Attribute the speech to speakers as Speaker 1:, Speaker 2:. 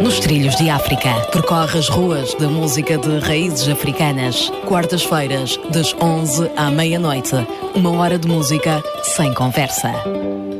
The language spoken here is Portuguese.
Speaker 1: pelos trilhos de África. Percorre as ruas da música de raízes africanas. Quartas-feiras, das 11 à meia-noite. 1 hora de música sem conversa.